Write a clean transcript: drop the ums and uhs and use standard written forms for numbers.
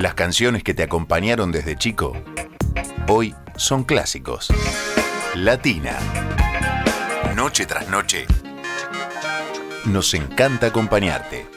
Las canciones que te acompañaron desde chico, hoy son clásicos. Latina. Noche tras noche, nos encanta acompañarte.